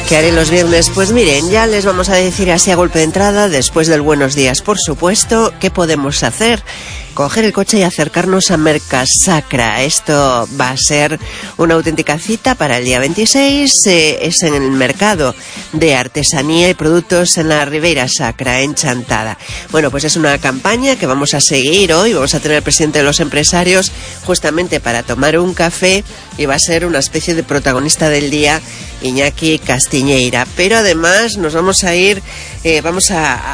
¿Qué haré los viernes? Pues miren, ya les vamos a decir así a golpe de entrada, después del buenos días, por supuesto, ¿qué podemos hacer? Coger el coche y acercarnos a Mercasacra. Esto va a ser una auténtica cita para el día 26. Es en el mercado de artesanía y productos en la Ribeira Sacra, en Chantada. Bueno, pues es una campaña que vamos a seguir hoy. Vamos a tener al presidente de los empresarios justamente para tomar un café y va a ser una especie de protagonista del día, Iñaki Castiñeira. Pero además nos vamos a ir, vamos a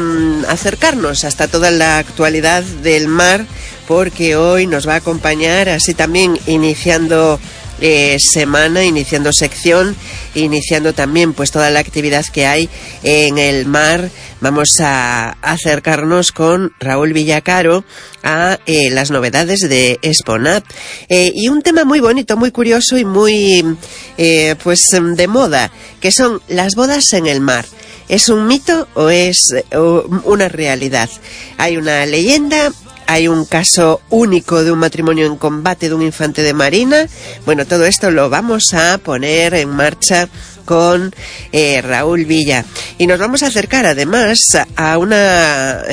acercarnos hasta toda la actualidad del mar, porque hoy nos va a acompañar, así también iniciando semana, iniciando sección, iniciando también pues toda la actividad que hay en el mar. Vamos a acercarnos con Raúl Villacaro a las novedades de Exponat y un tema muy bonito, muy curioso y muy pues de moda, que son las bodas en el mar. ¿Es un mito o es una realidad? Hay una leyenda. Hay un caso único de un matrimonio en combate de un infante de marina. Bueno, todo esto lo vamos a poner en marcha con Raúl Villa. Y nos vamos a acercar además a una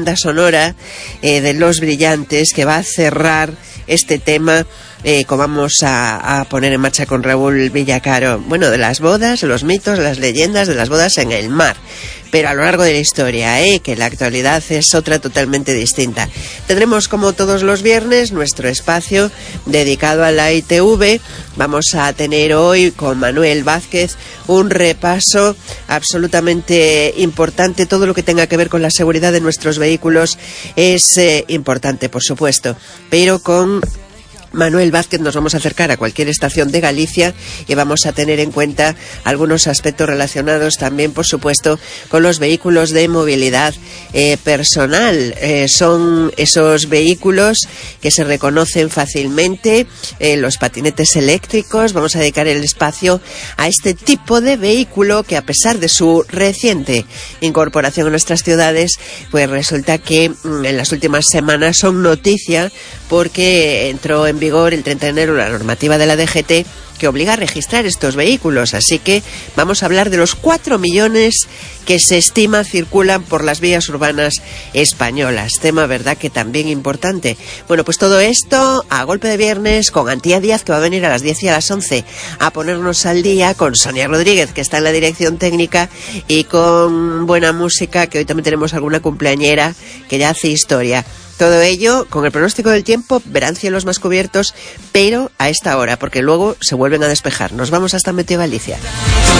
banda sonora de Los Brillantes que va a cerrar este tema. Como vamos a poner en marcha con Raúl Villacaro, bueno, de las bodas, los mitos, las leyendas de las bodas en el mar, pero a lo largo de la historia, que la actualidad es otra totalmente distinta. Tendremos, como todos los viernes, nuestro espacio dedicado a la ITV. Vamos a tener hoy con Manuel Vázquez un repaso absolutamente importante. Todo lo que tenga que ver con la seguridad de nuestros vehículos es importante, por supuesto, pero con Manuel Vázquez nos vamos a acercar a cualquier estación de Galicia y vamos a tener en cuenta algunos aspectos relacionados también, por supuesto, con los vehículos de movilidad personal. Son esos vehículos que se reconocen fácilmente, los patinetes eléctricos. Vamos a dedicar el espacio a este tipo de vehículo que, a pesar de su reciente incorporación a nuestras ciudades, pues resulta que en las últimas semanas son noticia, porque entró en vigor el 30 de enero la normativa de la DGT que obliga a registrar estos vehículos. Así que vamos a hablar de los 4 millones que se estima circulan por las vías urbanas españolas. Tema, ¿verdad?, que también importante. Bueno, pues todo esto a golpe de viernes con Antía Díaz, que va a venir a las 10 y a las 11 a ponernos al día, con Sonia Rodríguez, que está en la dirección técnica, y con buena música, que hoy también tenemos alguna cumpleañera que ya hace historia. Todo ello con el pronóstico del tiempo. Verán cielos más cubiertos, pero a esta hora, porque luego se vuelven a despejar. Nos vamos hasta Meteo Galicia.